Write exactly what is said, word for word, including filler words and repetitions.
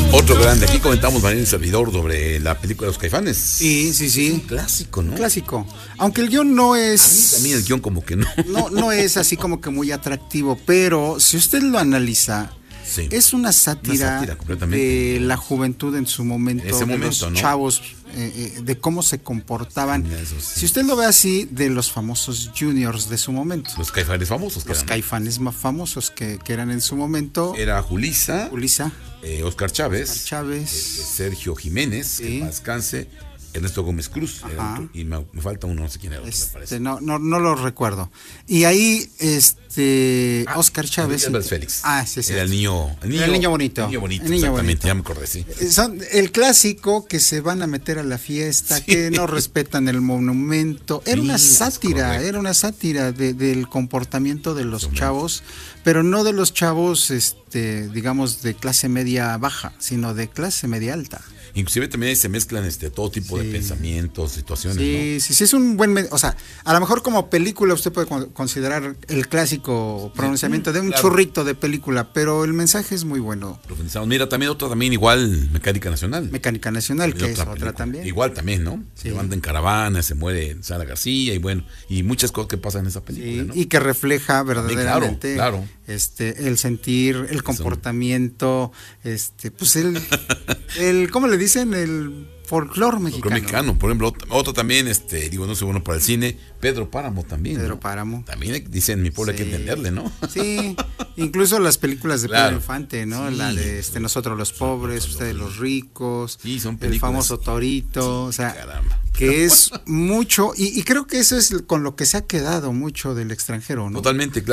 Otro grande, aquí comentamos María y servidor sobre la película de los Caifanes. Sí, sí, sí. Es un clásico, ¿no? Clásico. Aunque el guión no A mí es... también el guión como que no. No, no es así como que muy atractivo, pero si usted lo analiza, Sí. es una sátira, Una sátira completamente. de la juventud en su momento, En ese de momento, los ¿no? chavos, eh, eh, de cómo se comportaban. Eso sí. Si usted lo ve así, de los famosos juniors de su momento. Los Caifanes famosos que Los eran. Caifanes más famosos que, que eran en su momento. Era Julisa, Ulisa, eh, Oscar Chávez, Oscar Chávez. eh, Sergio Jiménez, Sí. que en paz descanse, Ernesto Gómez Cruz, era Ajá. otro, y me, me falta uno, no sé quién era, otro, me Este, parece. no, no, no lo recuerdo. Y ahí, este, Ah, Oscar Chávez. Enrique Álvarez Félix. Ah, sí, sí. Era el niño, el niño, Era el niño bonito. El niño bonito, El niño exactamente, bonito. ya me acordé, sí. Son el clásico que se van a meter a la fiesta, Sí. que no respetan el monumento. Era Sí, una es sátira, correcto. era una sátira de- del comportamiento de los Momento. chavos, pero no de los chavos, este, digamos, de clase media baja, sino de clase media alta. Inclusive también ahí se mezclan este todo tipo Sí. de pensamientos, situaciones, Sí, sí, sí, es un buen, me- o sea, a lo mejor como película usted puede con- considerar el clásico pronunciamiento de un claro. churrito de película, pero el mensaje es muy bueno. ¿no? Profundizamos. Mira, también otra también igual, Mecánica Nacional. Mecánica Nacional, que Otra es otra película. también. Igual también, ¿no? Sí. Se van en caravana, se muere Sara García y bueno, y muchas cosas que pasan en esa película, Sí, ¿no? y que refleja claro, verdaderamente claro. este el sentir, el comportamiento, este, pues el, el ¿cómo le dicen? El folclore mexicano. mexicano. Por ejemplo, otro, otro también, este, digo, no soy bueno para el cine, Pedro Páramo también. Pedro ¿no? Páramo. También hay- dicen mi pueblo hay que Sí. entenderle, ¿no? Sí, incluso las películas de Claro. Pedro Infante, ¿no? Sí. La de este Nosotros los pobres, ustedes los ricos, Sí, son el películas. famoso Torito, o sea, Caramba. que es mucho, y, y creo que eso es con lo que se ha quedado mucho del extranjero, ¿no? Totalmente, claro.